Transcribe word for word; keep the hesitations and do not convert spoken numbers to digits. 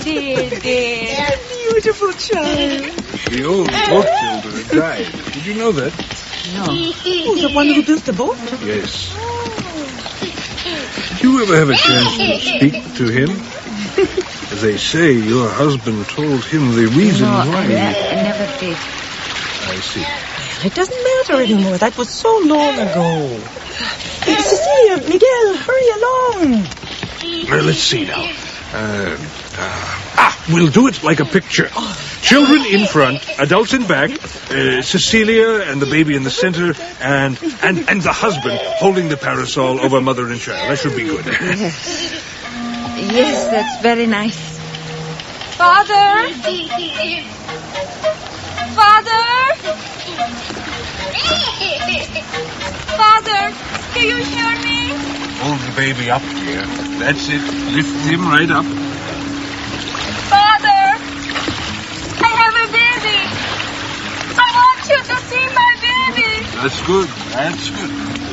dear, dear. Beautiful child. The old boat builder had died. Did you know that? No. Oh, the one who built the boat? Yes. Did you ever have a chance to speak to him? They say your husband told him the reason No, why. I, ne- I never did. I see. It doesn't matter anymore. That was so long ago. Cecilia, Miguel, hurry along. Well, let's see now. Uh, uh, ah, we'll do it like a picture. Children in front, adults in back, uh, Cecilia and the baby in the center, and, and and the husband holding the parasol over mother and child. That should be good. Yes. Yes, that's very nice. Father? Father? Father, can you hear me? Hold the baby up here. That's it. Lift him right up. Father, I have a baby. I want you to see my baby. That's good. That's good.